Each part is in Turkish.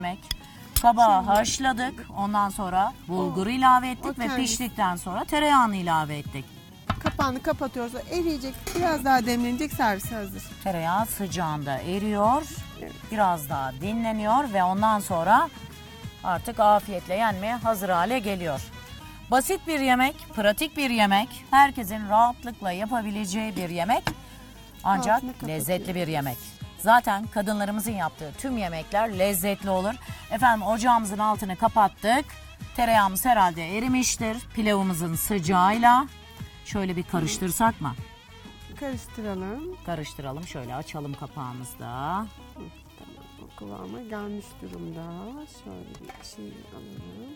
yemek. Kabağı haşladık. Ondan sonra bulguru ilave ettik ve kendisi. piştikten sonra tereyağını ilave ettik. Kapağını kapatıyoruz. O eriyecek. Biraz daha demlenecek. Servise hazır. Tereyağı sıcağında eriyor. Evet. Biraz daha dinleniyor ve ondan sonra artık afiyetle yenmeye hazır hale geliyor. Basit bir yemek, pratik bir yemek, herkesin rahatlıkla yapabileceği bir yemek. Ancak Altını kapatıyoruz. lezzetli bir yemek. Zaten kadınlarımızın yaptığı tüm yemekler lezzetli olur. Efendim ocağımızın altını kapattık. Tereyağımız herhalde erimiştir. Pilavımızın sıcağıyla şöyle bir karıştırsak mı? Karıştıralım. Karıştıralım. Şöyle açalım kapağımızda. Tamam. O kıvama gelmiş durumda. Şöyle bir şey alalım.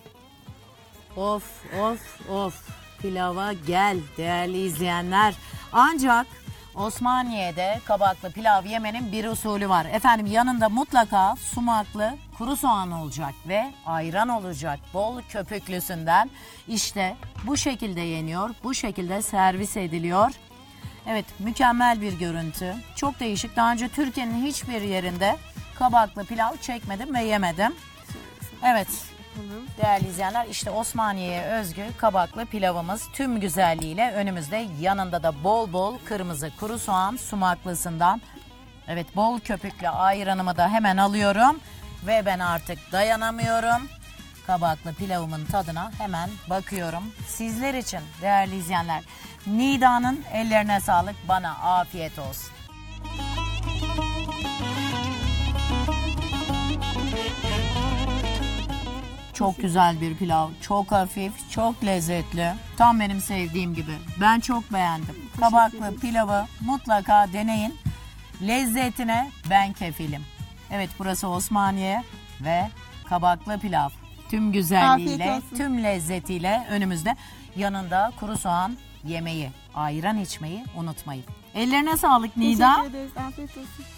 Of of of, pilava gel değerli izleyenler. Ancak Osmaniye'de kabaklı pilav yemenin bir usulü var. Efendim yanında mutlaka sumaklı kuru soğan olacak ve ayran olacak. Bol köpüklüsünden. İşte bu şekilde yeniyor, bu şekilde servis ediliyor. Evet, mükemmel bir görüntü. Çok değişik. Daha önce Türkiye'nin hiçbir yerinde kabaklı pilav çekmedim ve yemedim. Evet. Tamam. Değerli izleyenler, işte Osmaniye'ye özgü kabaklı pilavımız tüm güzelliğiyle önümüzde. Yanında da bol bol kırmızı kuru soğan sumaklısından. Evet, bol köpüklü ayranımı da hemen alıyorum. Ve ben artık dayanamıyorum. Kabaklı pilavımın tadına hemen bakıyorum. Sizler için değerli izleyenler, Nida'nın ellerine sağlık, bana afiyet olsun. Çok güzel bir pilav. Çok hafif, çok lezzetli. Tam benim sevdiğim gibi. Ben çok beğendim. Kabaklı pilavı mutlaka deneyin. Lezzetine ben kefilim. Evet, burası Osmaniye ve kabaklı pilav. Tüm güzelliğiyle, Afiyet olsun. tüm lezzetiyle önümüzde. Yanında kuru soğan yemeği, ayran içmeyi unutmayın. Ellerine sağlık Nida. Teşekkür ederiz. Afiyet olsun.